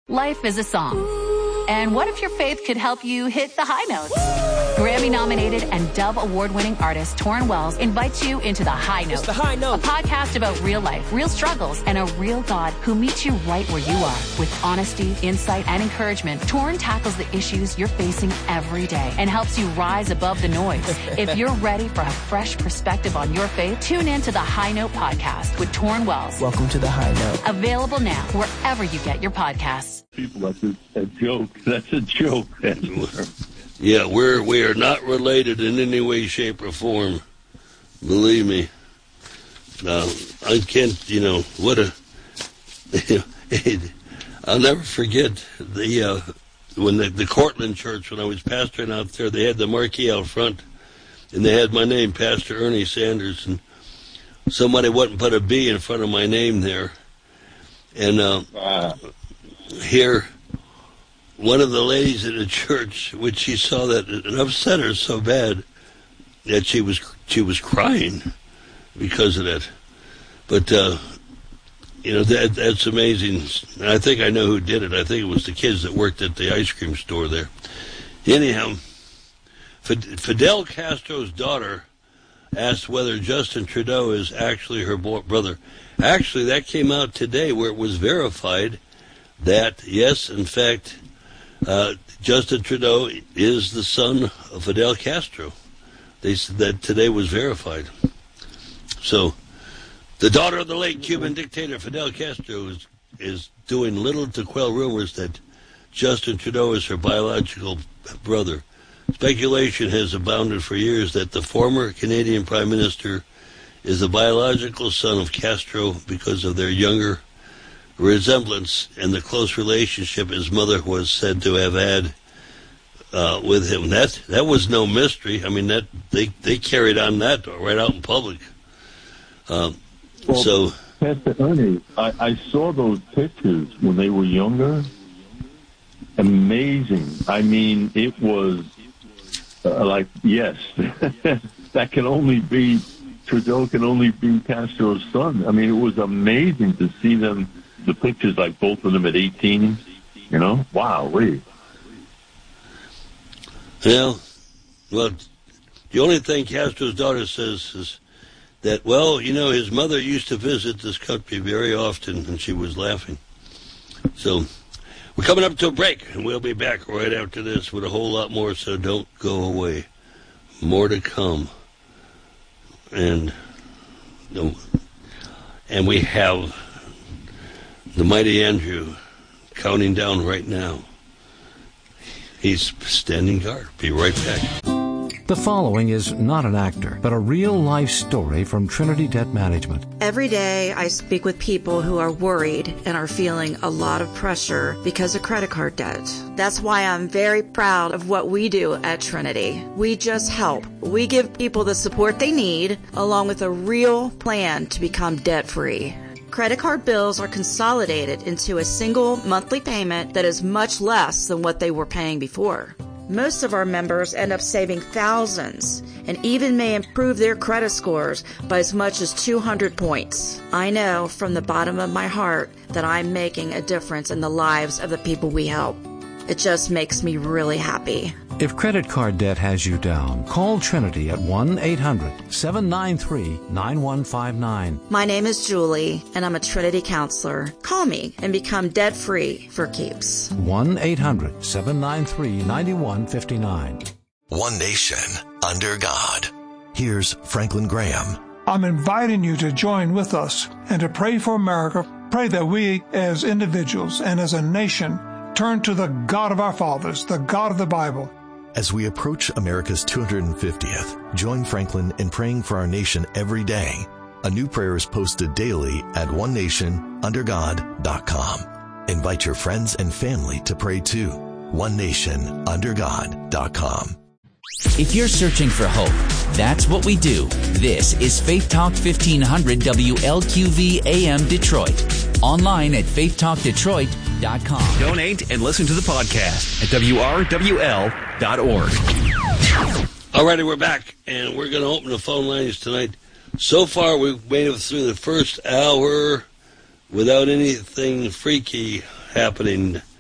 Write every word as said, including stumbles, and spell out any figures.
Life is a song. And what if your faith could help you hit the high notes? Grammy-nominated and Dove Award-winning artist Torrin Wells invites you into The High Note. It's The High Note. A podcast about real life, real struggles, and a real God who meets you right where you are. With honesty, insight, and encouragement, Torrin tackles the issues you're facing every day and helps you rise above the noise. If you're ready for a fresh perspective on your faith, tune in to The High Note podcast with Torrin Wells. Welcome to The High Note. Available now wherever you get your podcasts. People, that's a, a joke. That's a joke. Yeah, we're we are not related in any way, shape, or form. Believe me. Uh, I can't, you know, what a... I'll never forget the uh, when the, the Cortland Church, when I was pastoring out there, they had the marquee out front, and they had my name, Pastor Ernie Sanders, and somebody wouldn't put a B in front of my name there. And uh, wow. Here, one of the ladies in the church, when she saw that, it upset her so bad that she was she was crying because of that. But uh, you know that that's amazing. And I think I know who did it. I think it was the kids that worked at the ice cream store there. Anyhow, Fidel Castro's daughter asked whether Justin Trudeau is actually her brother. Actually, that came out today, where it was verified that, yes, in fact, uh, Justin Trudeau is the son of Fidel Castro. They said that today was verified. So, the daughter of the late Cuban dictator Fidel Castro is, is doing little to quell rumors that Justin Trudeau is her biological brother. Speculation has abounded for years that the former Canadian Prime Minister is the biological son of Castro because of their younger resemblance and the close relationship his mother was said to have had uh, with him. That that was no mystery. I mean, that they, they carried on that right out in public. Um, well, so, Pastor Ernie, I, I saw those pictures when they were younger. Amazing. I mean, it was uh, like, yes, that can only be, Trudeau can only be Castro's son. I mean, it was amazing to see them, the pictures, like both of them at eighteen, you know? Wow, wait. Yeah, well, the only thing Castro's daughter says is that, well, you know, his mother used to visit this country very often, and she was laughing. So, we're coming up to a break, and we'll be back right after this with a whole lot more, so don't go away. More to come. And, and we have the mighty Andrew counting down right now. He's standing guard. Be right back. The following is not an actor, but a real-life story from Trinity Debt Management. Every day I speak with people who are worried and are feeling a lot of pressure because of credit card debt. That's why I'm very proud of what we do at Trinity. We just help. We give people the support they need, along with a real plan to become debt-free. Credit card bills are consolidated into a single monthly payment that is much less than what they were paying before. Most of our members end up saving thousands and even may improve their credit scores by as much as two hundred points. I know from the bottom of my heart that I'm making a difference in the lives of the people we help. It just makes me really happy. If credit card debt has you down, call Trinity at one eight hundred seven nine three nine one five nine. My name is Julie, and I'm a Trinity counselor. Call me and become debt-free for keeps. one eight hundred seven nine three nine one five nine. One nation under God. Here's Franklin Graham. I'm inviting you to join with us and to pray for America. Pray that we as individuals and as a nation turn to the God of our fathers, the God of the Bible. As we approach America's two hundred fiftieth, join Franklin in praying for our nation every day. A new prayer is posted daily at one nation under god dot com. Invite your friends and family to pray too. one nation under god dot com. If you're searching for hope, that's what we do. This is Faith Talk fifteen hundred W L Q V A M Detroit. Online at faith talk detroit dot com. Donate and listen to the podcast at W R W L dot org. All righty, we're back, and we're going to open the phone lines tonight. So far, we've made it through the first hour without anything freaky happening.